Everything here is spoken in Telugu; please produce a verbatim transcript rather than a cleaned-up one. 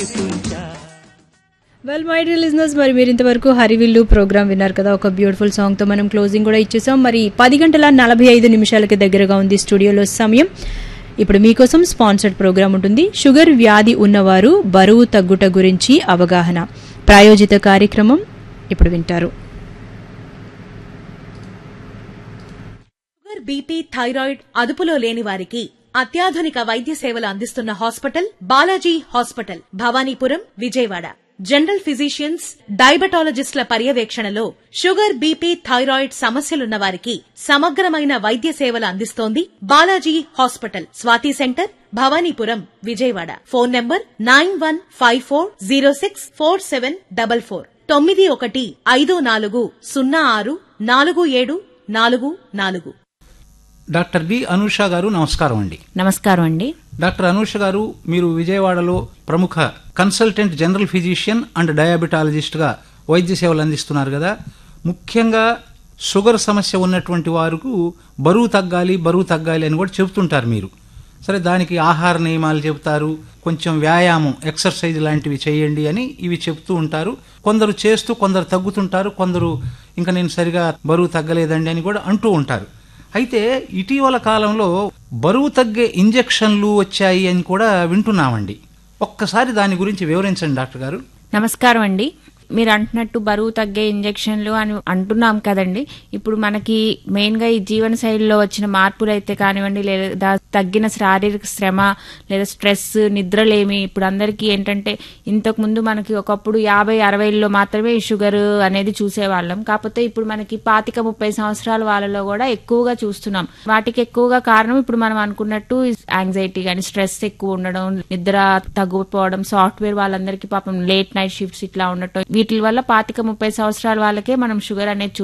వెల్ మై డియర్ లిజనర్స్, మరి మీరు ఇంతవరకు హరివిల్లు ప్రోగ్రామ్ విన్నారు కదా. ఒక బ్యూటిఫుల్ సాంగ్ తో మనం క్లోజింగ్ కూడా ఇచ్చేసాం. మరి పది గంటల నలభై ఐదు నిమిషాలకి దగ్గరగా ఉంది స్టూడియోలో సమయం. ఇప్పుడు మీకోసం స్పాన్సర్డ్ ప్రోగ్రామ్ ఉంటుంది. షుగర్ వ్యాధి ఉన్నవారు బరువు తగ్గుట గురించి అవగాహన ప్రాయోజిత కార్యక్రమం ఇప్పుడు వింటారు. షుగర్, బీపీ, థైరాయిడ్ అదుపులో లేని వారికి అత్యాధునిక వైద్య సేవలు అందిస్తున్న hospital Balaji hospital, Bhavanipuram, Vijayawada. General physicians, డయాబెటాలజిస్టుల పర్యవేక్షణలో షుగర్, బీపీ, థైరాయిడ్ సమస్యలున్న వారికి సమగ్రమైన వైద్య సేవలు అందిస్తోంది Balaji hospital. Swathi centre, Bhavanipuram, Vijayawada. Phone number nine one five four zero six four seven double four తొమ్మిది ఒకటి ఐదు నాలుగు సున్నా ఆరు నాలుగు ఏడు నాలుగు నాలుగు. డాక్టర్ బి అనూష గారు, నమస్కారం అండి. నమస్కారం అండి. డాక్టర్ అనూష గారు, మీరు విజయవాడలో ప్రముఖ consultant general physician and diabetologist గా వైద్య సేవలు అందిస్తున్నారు కదా. ముఖ్యంగా షుగర్ సమస్య ఉన్నటువంటి వారికి బరువు తగ్గాలి బరువు తగ్గాలి అని కూడా చెబుతుంటారు మీరు. సరే, దానికి ఆహార నియమాలు చెబుతారు, కొంచెం వ్యాయామం, ఎక్సర్సైజ్ లాంటివి చేయండి అని ఇవి చెప్తూ ఉంటారు. కొందరు చేస్తూ కొందరు తగ్గుతుంటారు, కొందరు ఇంకా నేను సరిగా బరువు తగ్గలేదండి అని కూడా అంటూ ఉంటారు. అయితే ఇటీవల కాలంలో బరువు తగ్గే ఇంజెక్షన్లు వచ్చాయి అని కూడా వింటున్నామండి. ఒక్కసారి దాని గురించి వివరించండి డాక్టర్ గారు. నమస్కారం అండి. మీరు అంటున్నట్టు బరువు తగ్గే ఇంజెక్షన్లు అని అంటున్నాం కదండి. ఇప్పుడు మనకి మెయిన్ గా ఈ జీవన శైలిలో వచ్చిన మార్పులు అయితే కానివ్వండి, లేదా తగ్గిన శారీరక శ్రమ లేదా స్ట్రెస్, నిద్రలేమి, ఇప్పుడు అందరికీ ఏంటంటే ఇంతకు ముందు మనకి ఒకప్పుడు యాభై అరవైలో మాత్రమే ఈ షుగర్ అనేది చూసేవాళ్ళం. కాకపోతే ఇప్పుడు మనకి పాతిక ముప్పై సంవత్సరాల వాళ్ళలో కూడా ఎక్కువగా చూస్తున్నాం. వాటికి ఎక్కువగా కారణం ఇప్పుడు మనం అనుకున్నట్టు యాంగ్జైటీ కానీ, స్ట్రెస్ ఎక్కువ ఉండడం, నిద్ర తగ్గిపోవడం, సాఫ్ట్వేర్ వాళ్ళందరికీ పాపం లేట్ నైట్ షిఫ్ట్స్ ఇట్లా ఉండటం, వీటి వల్ల పాతిక ముప్పై సంవత్సరాల వాళ్ళకే మనం షుగర్ అనేది